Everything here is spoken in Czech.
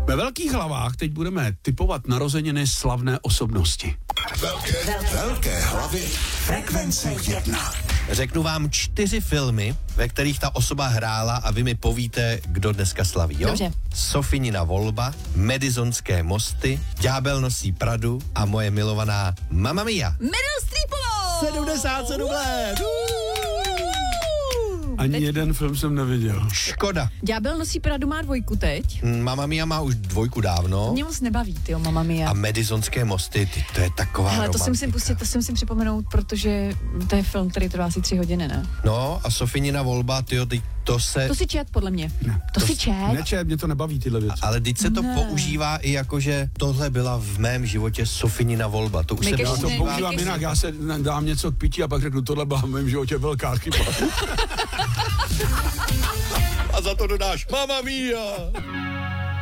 Ve velkých hlavách teď budeme tipovat narozeniny slavné osobnosti. Velké hlavy frekvence 1. Řeknu vám 4 filmy, ve kterých ta osoba hrála a vy mi povíte, kdo dneska slaví, jo? Dobře. Sofinina volba, Madisonské mosty, Ďábel nosí Pradu a moje milovaná Mamma Mia. Meryl Streepovou! 77 let! Ani jeden film jsem neviděl. Škoda. Ďábel nosí Pradu má 2 teď. Mamma Mia má už 2 dávno. Mě moc nebaví, tyjo, Mamma Mia. A Madisonské mosty, to je taková Hele, to romantika. si musím pustit, to si musím připomenout, protože to je film, který trvá asi 3 hodiny, ne? No a Sofinina volba, tyjo, to se... To si čet, podle mě. Ne. To si čet. Nečet, mě to nebaví tyhle věci. Ale teď se to používá i jako, že tohle byla v mém životě Sofinina volba. To už se Mykeši bylo Já to ne, používám Mykeši. jinak, já se dám něco k pití a pak řeknu, tohle byla v mém životě velká chyba. A za to dodáš Mamma Mia!